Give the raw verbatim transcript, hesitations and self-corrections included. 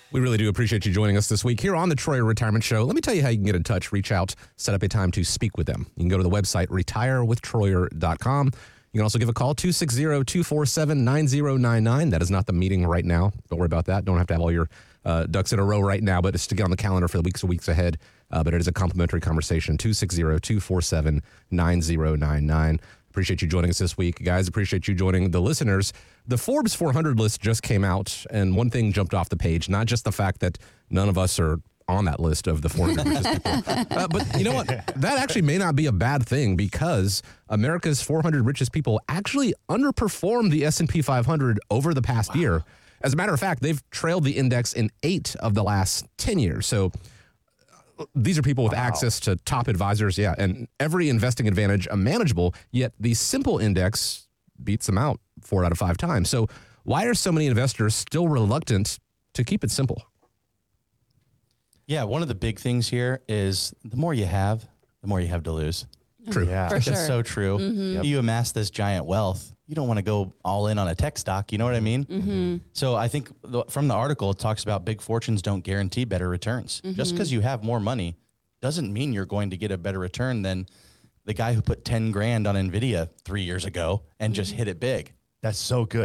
We really do appreciate you joining us this week here on the Troyer Retirement Show. Let me tell you how you can get in touch. Reach out, set up a time to speak with them. You can go to the website, retire with troyer dot com. You can also give a call, two six zero, two four seven, nine zero nine nine. That is not the meeting right now. Don't worry about that. Don't have to have all your uh, ducks in a row right now, but it's to get on the calendar for the weeks and weeks ahead. Uh, but it is a complimentary conversation, two six zero, two four seven, nine zero nine nine. Appreciate you joining us this week, guys. Appreciate you joining the listeners. The Forbes four hundred list just came out, and one thing jumped off the page, not just the fact that none of us are on that list of the four hundred richest people. Uh, but you know what? That actually may not be a bad thing, because America's four hundred richest people actually underperformed the S and P five hundred over the past wow. year. As a matter of fact, they've trailed the index in eight of the last ten years. So these are people with wow. access to top advisors, yeah, and every investing advantage manageable, yet the simple index beats them out four out of five times. So why are so many investors still reluctant to keep it simple? Yeah, one of the big things here is the more you have, the more you have to lose. True. Yeah. For That's sure. so true. Mm-hmm. Yep. You amass this giant wealth. You don't want to go all in on a tech stock. You know what I mean? Mm-hmm. So I think the, from the article, it talks about big fortunes don't guarantee better returns. Mm-hmm. Just because you have more money doesn't mean you're going to get a better return than the guy who put ten grand on NVIDIA three years ago and mm-hmm. just hit it big. That's so good.